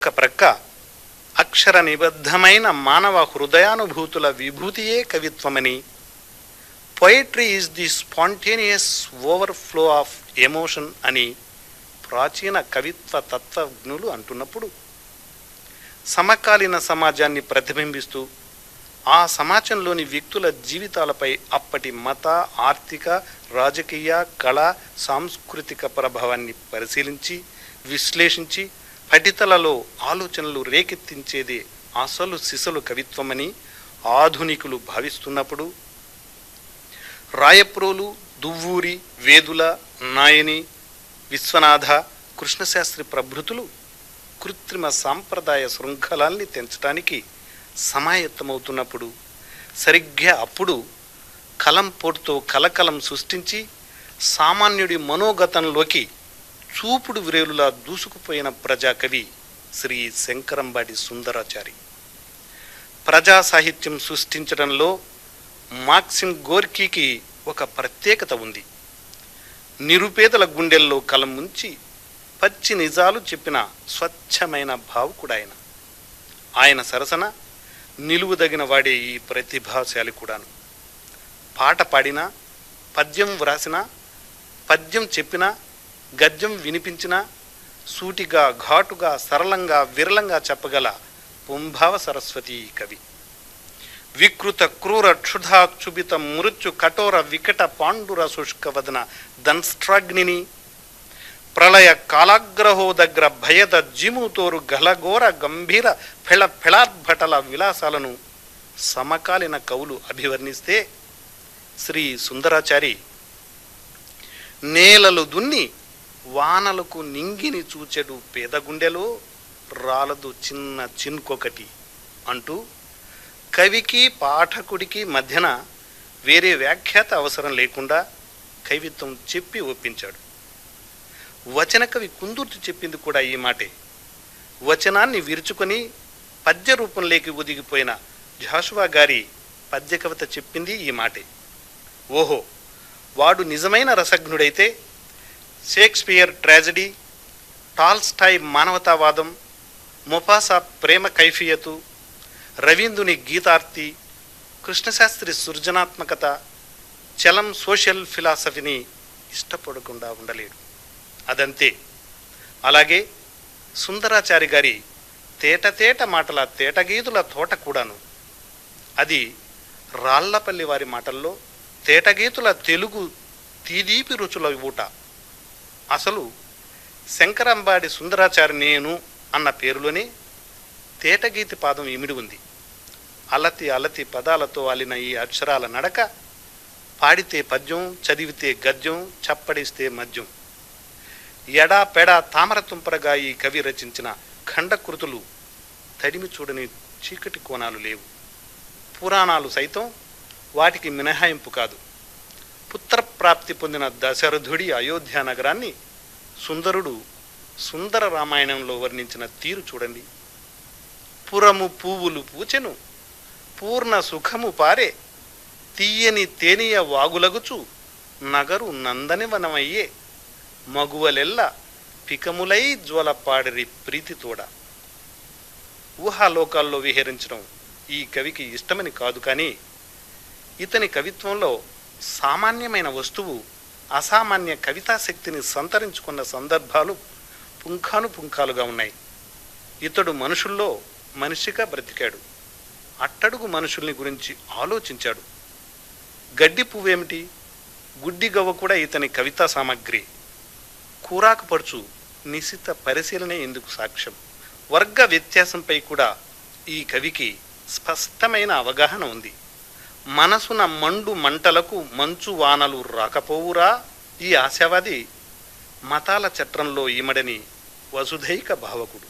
ఒక ప్రక్క అక్షర నిబద్ధమైన మానవ హృదయానుభూతుల విభూతియే కవిత్వమని, poetry is the spontaneous overflow of emotion అని ప్రాచీన కవిత్వ తత్వజ్ఞులు అంటున్నప్పుడు, సమకాలీన సమాజాన్ని ప్రతిబింబిస్తూ ఆ సమాజంలోని వ్యక్తుల జీవితాలపై అప్పటి మత, ఆర్థిక, రాజకీయ, కళా, సాంస్కృతిక ప్రభావాన్ని పరిశీలించి విశ్లేషించి పఠితలలో ఆలోచనలు రేకెత్తించేదే అసలు సిసలు కవిత్వమని ఆధునికులు భావిస్తున్నప్పుడు, రాయప్రోలు, దువ్వూరి, వేదుల, నాయని, విశ్వనాథ, కృష్ణశాస్త్రి ప్రభృతులు కృత్రిమ సాంప్రదాయ శృంఖలాల్ని తెంచడానికి సమాయత్తమవుతున్నప్పుడు, సరిగ్గా అప్పుడు కలం పోటుతో కలకలం సృష్టించి సామాన్యుడి మనోగతంలోకి చూపుడు విరేలులా దూసుకుపోయిన ప్రజాకవి శ్రీ శంకరంబాడి సుందరాచారి. ప్రజా సాహిత్యం సృష్టించడంలో మాక్సిమ్ గోర్కీకి ఒక ప్రత్యేకత ఉంది. నిరుపేదల గుండెల్లో కలం ముంచి పచ్చి నిజాలు చెప్పిన స్వచ్ఛమైన భావుకుడాయన. ఆయన సరసన నిలువుదగిన వాడే ఈ ప్రతిభాశాలి కూడాను. పాట పాడినా, పద్యం వ్రాసినా, పద్యం చెప్పినా, గద్యం వినిపించిన సూటిగా, ఘాటుగా, సరళంగా, విరళంగా చెప్పగల పుంభావ సరస్వతి కవి. వికృత క్రూర క్షుధాక్షుభిత మృత్యు కఠోర వికట పాండుర శుష్కవదన దంస్ట్రాగ్నిని, ప్రళయ కాలాగ్రహోదగ్ర భయద జిముతోరు గలఘోర గంభీర ఫెళార్భటల విలాసాలను సమకాలీన కవులు అభివర్ణిస్తే, శ్రీ సుందరాచారి నేలలు దున్ని వానలకు నింగిని చూచెడు పేదగుండెలో రాలదు చిన్న చిన్కొకటి అంటూ కవికి పాఠకుడికి మధ్యన వేరే వ్యాఖ్యాత అవసరం లేకుండా కవిత్వం చెప్పి ఒప్పించాడు. వచన కవి కుందుర్తి చెప్పింది కూడా ఈ మాటే. వచనాన్ని విరుచుకొని పద్య రూపంలోకి ఒదిగిపోయిన జాషువా గారి పద్య కవిత చెప్పింది ఈ మాటే. ఓహో, వాడు నిజమైన రసజ్ఞుడైతే షేక్స్పియర్ ట్రాజడీ, టాల్స్టాయ్ మానవతావాదం, మొఫాసా ప్రేమ కైఫియతు, రవీంద్రుని గీతార్తి, కృష్ణశాస్త్రి సృజనాత్మకత, చలం సోషల్ ఫిలాసఫీని ఇష్టపడకుండా ఉండలేడు. అదంతే. అలాగే సుందరాచారి గారి తేట మాటల తేటగీతుల తోట కూడాను. అది రాళ్లపల్లి వారి మాటల్లో తేటగీతుల తెలుగు తీదీపి రుచుల ఊట. అసలు శంకరంబాడి సుందరాచారి నేను అన్న పేరులోనే తేటగీతి పాదం ఇమిడి ఉంది. అలతి అలతి పదాలతో అలిన ఈ అక్షరాల నడక, పాడితే పద్యం, చదివితే గద్యం, చప్పడిస్తే మద్యం. ఎడా పెడా తామరతుంపరగా ఈ కవి రచించిన ఖండకృతులు తడిమి చూడని చీకటి కోణాలు లేవు. పురాణాలు సైతం వాటికి మినహాయింపు కాదు. పుత్రప్రాప్తి పొందిన దశరథుడి అయోధ్య నగరాన్ని సుందరుడు సుందర రామాయణంలో వర్ణించిన తీరు చూడండి. పురము పువ్వులు పూచెను, పూర్ణ సుఖము పారే, తీయని తేనియ వాగులగుచు, నగరు నందనివనమయ్యే, మగువలెల్ల పికములై జ్వలపాడిరి ప్రీతితోడ. ఊహాలోకాల్లో విహరించడం ఈ కవికి ఇష్టమని కాదు, కానీ ఇతని కవిత్వంలో సామాన్యమైన వస్తువు అసామాన్య కవితాశక్తిని సంతరించుకున్న సందర్భాలు పుంఖానుపుంఖాలుగా ఉన్నాయి. ఇతడు మనుషుల్లో మనిషిగా బ్రతికాడు. అట్టడుగు మనుషుల్ని గురించి ఆలోచించాడు. గడ్డి పువ్వేమిటి, గుడ్డి గవ్వ కూడా ఇతని కవితా సామగ్రి. కూరాకు పడుచు నిశిత పరిశీలనే ఇందుకు సాక్ష్యం. వర్గ వ్యత్యాసంపై కూడా ఈ కవికి స్పష్టమైన అవగాహన ఉంది. మనసున మండు మంటలకు మంచు వానలు రాకపోవురా ఈ ఆశావాది మతాల చట్రంలో ఇమడని వసుధైక భావకుడు.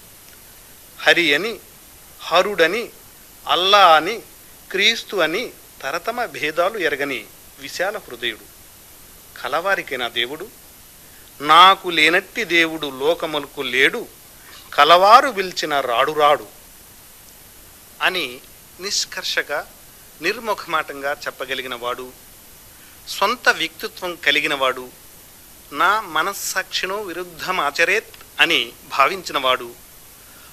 హరి అని, హరుడని, అల్లా అని, క్రీస్తు అని తరతమ భేదాలు ఎరగని విశాల హృదయుడు. కలవారికైనా దేవుడు, నాకు లేనట్టి దేవుడు లోకములకు లేడు, కలవారు పిలిచిన రాడు అని నిష్కర్షగా నిర్ముఖమాటంగా చెప్పగలిగిన వాడు, సొంత వ్యక్తిత్వం కలిగినవాడు, నా మనస్సాక్షినో విరుద్ధం ఆచరేత్ అని భావించినవాడు,